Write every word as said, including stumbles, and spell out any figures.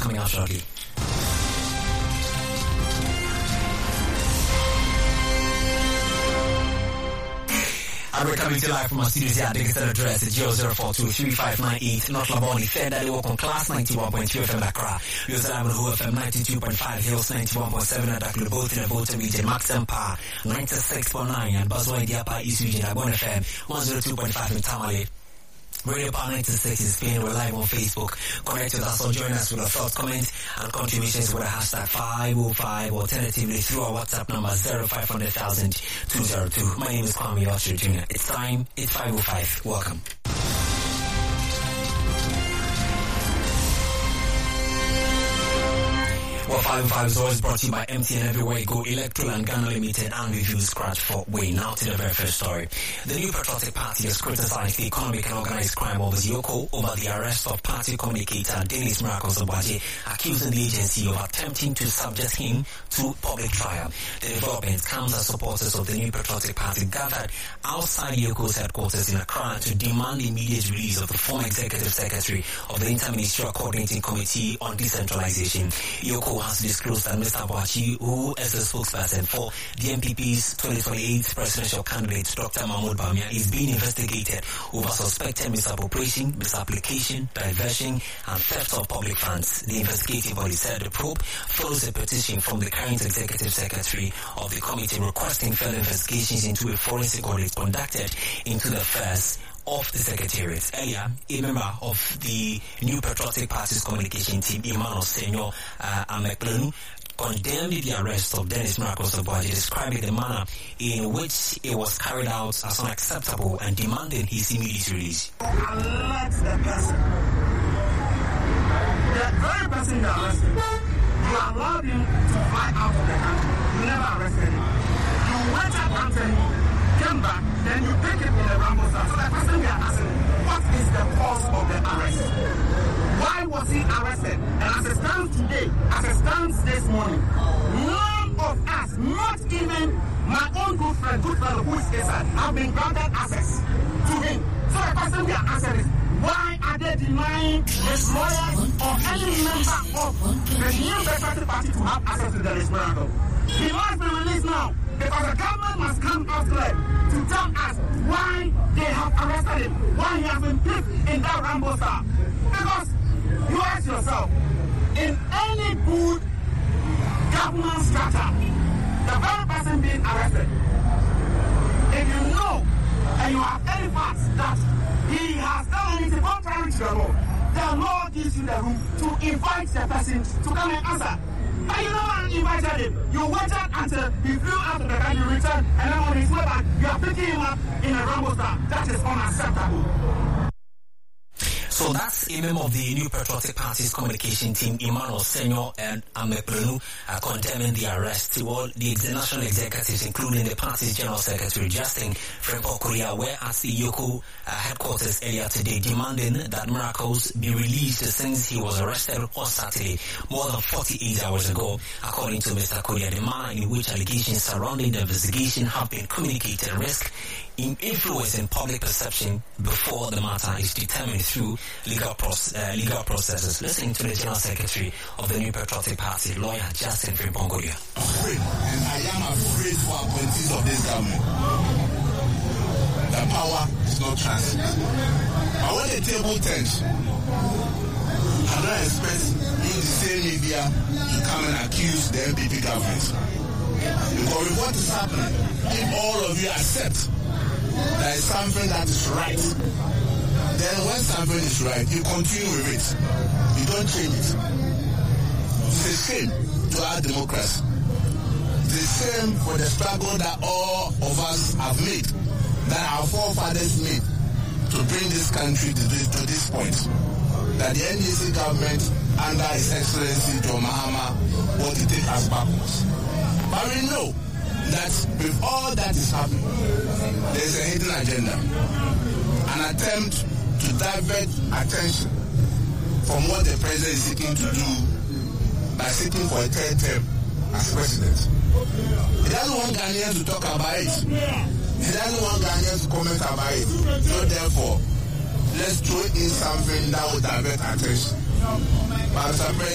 coming up shortly. And we're coming to live from our studios here at Digital address at zero zero four two three five nine eight North Laboni. Third that they work on Class ninety-one point three F M Accra. We also have on Who F M ninety-two point five, Hills ninety-one point seven at Daklu, both in the Volta region, Maxim Power ninety-six point nine and Buzzway Diapa East region, Abon F M one oh two point five in Tamale. Radio Power ninety-six is being live on Facebook. Connect with us or join us with your thoughts, comments, and contributions with the hashtag five oh five, alternatively through our WhatsApp number zero five hundred thousand two oh two. My name is Kwame Oshiri Junior It's time, it's five oh five. Welcome. Well, five oh five is always brought to you by M T N Everywhere You Go, Electro and Ghana Limited, and Review Scratch for Way. Now to the very first story. The New Patriotic Party has criticized the economic and organized crime of Yoko over the arrest of party communicator Dennis Miracles Obwaje, accusing the agency of attempting to subject him to public trial. The development comes as supporters of the New Patriotic Party gathered outside Yoko's headquarters in Accra to demand the immediate release of the former executive secretary of the Interministerial Coordinating Committee on Decentralization. Yoko has disclosed that Mister Obwaje, who is the spokesperson for the N P P's twenty twenty-eight presidential candidate Doctor Mahmoud Bawumia, is being investigated over suspected misappropriation, misapplication, diversion, and theft of public funds. The investigative body said the probe follows a petition from the current executive secretary of the committee requesting further investigations into a forensic audit conducted into the affairs of the Secretariat. Earlier, a member of the New Patriotic Party's communication team, Emmanuel Senor uh, Ameklenu, condemned the arrest of Dennis Miracles Obwaje, describing the manner in which it was carried out as unacceptable and demanding his immediate release. Alert the person. The very person you arrested, you allowed him to fly out of the country. You never arrested him. You waited until he came back, then you take him in the Rambo style. So the person we are asking, what is the cause of the arrest? Why was he arrested? And as it stands today, as it stands this morning, none of us, not even my own good friend, good fellow who is inside, have been granted access to him. So the question we are asking is, why are they denying his lawyers or any member of the New Patriotic Party to have access to the miracle? He must be released now, because the government must come out there to tell us why they have arrested him, why he has been put in that Rambo style. Because you ask yourself, in any good government structure, the very person being arrested, if you know and you have any facts that he has done anything contrary to the law, the law gives you the room to invite the person to come and answer. And you know, you invited him. You waited until he flew out of the country, returned, and then on his way back, you are picking him up in a Rambo style. That is unacceptable. So that's a member of the New Patriotic Party's communication team, Emmanuel Senor and Ameklenu, uh, condemning the arrest. Well, the ex- national executives, including the party's General Secretary, Justin Frimpong Korea, were at the Yoko uh, headquarters earlier today, demanding that Miracles be released since he was arrested on Saturday, more than forty-eight hours ago. According to Mister Korea, the manner in which allegations surrounding the investigation have been communicated risk in influencing public perception before the matter is determined through legal, proce- uh, legal processes. Listening to the General Secretary of the New Patriotic Party, lawyer Justin Frimpong Korea. Afraid, and I am afraid for appointees of this government. The power is not transient. But when the table turns, I don't expect you the same media to come and accuse the N P P government. Because with what is happening, if all of you accept there is something that is right, then when something is right, you continue with it. You don't change it. It's a shame to our democracy. It's a shame for the struggle that all of us have made, that our forefathers made, to bring this country to this, to this point. That the N D C government, under His Excellency John Mahama, want to take us backwards. But we know that with all that is happening, there is a hidden agenda, an attempt to divert attention from what the president is seeking to do by seeking for a third term as president. He doesn't want Ghanaians to talk about it. He doesn't want Ghanaians to comment about it. So therefore, let's throw in something that will divert attention. But